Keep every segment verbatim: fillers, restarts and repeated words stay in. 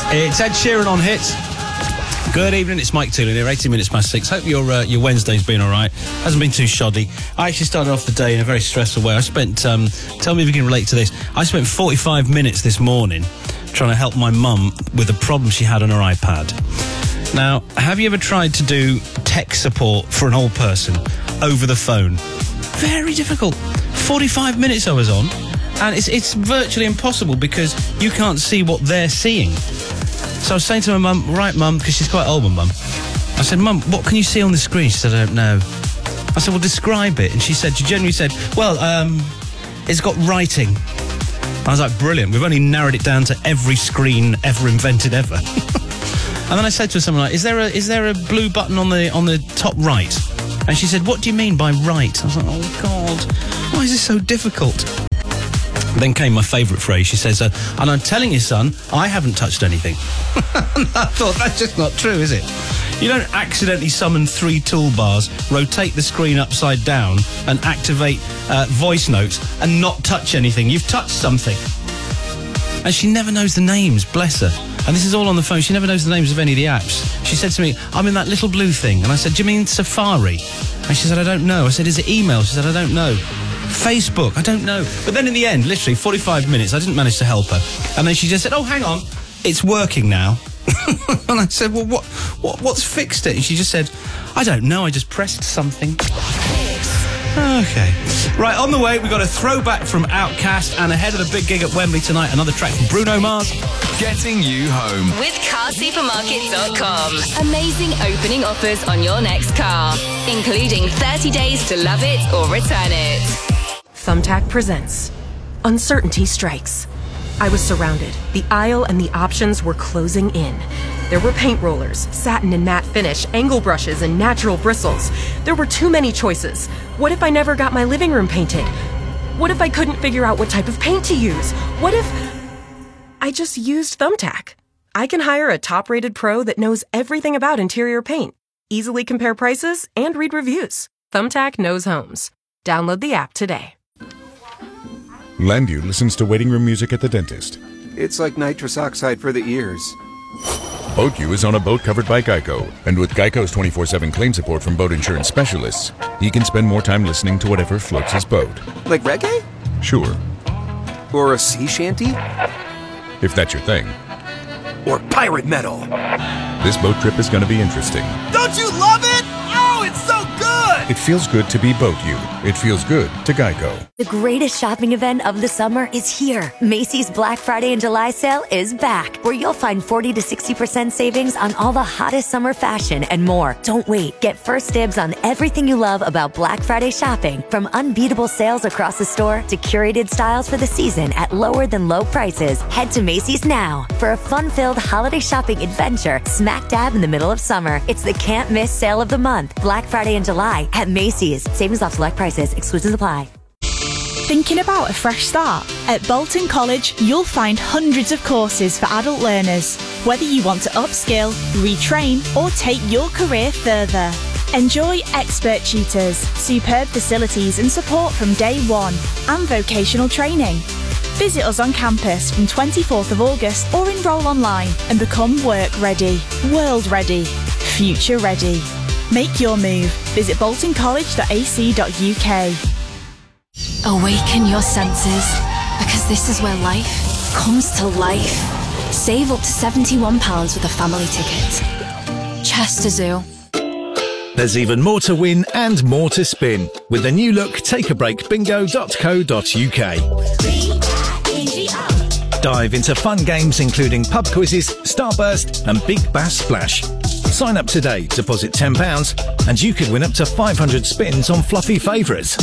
It's Ed Sheeran on Hits. Good evening, it's Mike Tooley here, eighteen minutes past six. Hope your uh, your Wednesday's been all right. Hasn't been too shoddy. I actually started off the day in a very stressful way. I spent, um, tell me if you can relate to this, I spent forty-five minutes this morning trying to help my mum with a problem she had on her iPad. Now, have you ever tried to do tech support for an old person over the phone? Very difficult. forty-five minutes I was on, and it's it's virtually impossible because you can't see what they're seeing. So I was saying to my mum, right, mum, because she's quite old, my mum. I said, mum, what can you see on the screen? She said, I don't know. I said, well, describe it. And she said, she genuinely said, well, um, it's got writing. I was like, brilliant. We've only narrowed it down to every screen ever invented ever. And then I said to her something like, is there a is there a blue button on the on the top right? And she said, what do you mean by right? I was like, oh, God, why is this so difficult? Then came my favourite phrase. She says, uh, and I'm telling you, son, I haven't touched anything. And I thought, that's just not true, is it? You don't accidentally summon three toolbars, rotate the screen upside down, and activate uh, voice notes and not touch anything. You've touched something. And she never knows the names, bless her. And this is all on the phone. She never knows the names of any of the apps. She said to me, I'm in that little blue thing. And I said, do you mean Safari? And she said, I don't know. I said, is it email? She said, I don't know. Facebook, I don't know. But then in the end, literally forty-five minutes, I didn't manage to help her. And then she just said, oh, hang on, it's working now. And I said, well, what, what, what's fixed it? And she just said, I don't know, I just pressed something. Okay. Right, on the way, we've got a throwback from Outkast, and ahead of the big gig at Wembley tonight, another track from Bruno Mars. Getting you home. With car supermarket dot com. Amazing opening offers on your next car, including thirty days to love it or return it. Thumbtack presents Uncertainty Strikes. I was surrounded. The aisle and the options were closing in. There were paint rollers, satin and matte finish, angle brushes, and natural bristles. There were too many choices. What if I never got my living room painted? What if I couldn't figure out what type of paint to use? What if I just used Thumbtack? I can hire a top-rated pro that knows everything about interior paint, easily compare prices, and read reviews. Thumbtack knows homes. Download the app today. Landview listens to waiting room music at the dentist. It's like nitrous oxide for the ears. BoatU is on a boat covered by Geico, and with Geico's twenty-four seven claim support from boat insurance specialists, he can spend more time listening to whatever floats his boat. Like reggae? Sure. Or a sea shanty? If that's your thing. Or pirate metal? This boat trip is going to be interesting. Don't you love it? Oh, it's so good! It feels good to be BoatU. It feels good to Geico. The greatest shopping event of the summer is here. Macy's Black Friday and July sale is back, where you'll find forty to sixty percent savings on all the hottest summer fashion and more. Don't wait. Get first dibs on everything you love about Black Friday shopping, from unbeatable sales across the store to curated styles for the season at lower than low prices. Head to Macy's now for a fun-filled holiday shopping adventure smack dab in the middle of summer. It's the can't miss sale of the month, Black Friday and July at Macy's. Savings off select prices. Exclusions apply. Thinking about a fresh start? At Bolton College, you'll find hundreds of courses for adult learners. Whether you want to upskill, retrain, or take your career further. Enjoy expert tutors, superb facilities and support from day one, and vocational training. Visit us on campus from twenty-fourth of August or enrol online and become work ready, world ready, future ready. Make your move. Visit bolton college dot a c dot u k. Awaken your senses, because this is where life comes to life. Save up to seventy-one pounds with a family ticket. Chester Zoo. There's even more to win and more to spin with the new look take a break bingo dot co dot u k. Dive into fun games including pub quizzes, Starburst and Big Bass Splash. Sign up today, deposit ten pounds and you could win up to five hundred spins on fluffy favourites.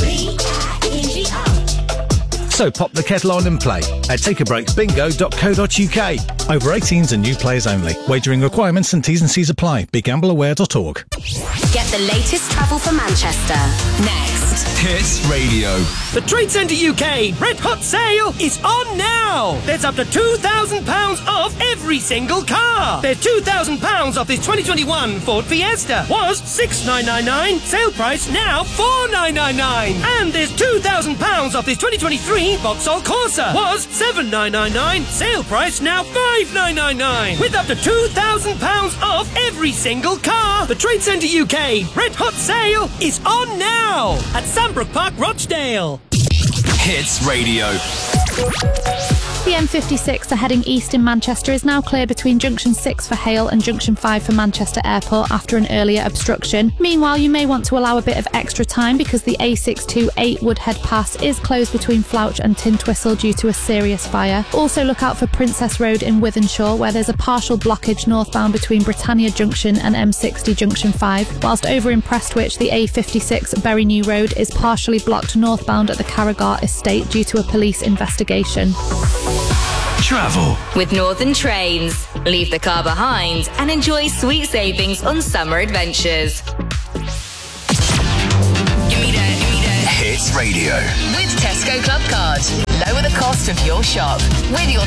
So pop the kettle on and play at take a break bingo dot co dot u k. Over eighteens and new players only. Wagering requirements and T's and C's apply. be gamble aware dot org. Get the latest travel for Manchester. Next. Hits Radio. The Trade Centre U K Red Hot Sale is on now. There's up to two thousand pounds off every single car. There's two thousand pounds off this twenty twenty-one Ford Fiesta. Was six thousand nine hundred ninety-nine. Sale price now four thousand nine hundred ninety-nine. And there's two thousand pounds off this twenty twenty-three twenty-three, Vauxhall Corsa was seven thousand nine hundred ninety-nine. Sale price now five thousand nine hundred ninety-nine. With up to two thousand pounds off every single car. The Trade Centre U K Red Hot Sale is on now at Sandbrook Park, Rochdale. Hits Radio. The M fifty-six are heading east in Manchester is now clear between Junction six for Hale and Junction five for Manchester Airport after an earlier obstruction. Meanwhile, you may want to allow a bit of extra time because the A six twenty-eight Woodhead Pass is closed between Flouch and Tintwistle due to a serious fire. Also look out for Princess Road in Wythenshawe, where there's a partial blockage northbound between Britannia Junction and M sixty Junction five, whilst over in Prestwich the A fifty-six Bury New Road is partially blocked northbound at the Carragher Estate due to a police investigation. Travel with Northern Trains. Leave the car behind and enjoy sweet savings on summer adventures. Give me that, give me that. Hits Radio. With Tesco Club Card. Lower the cost of your shop with your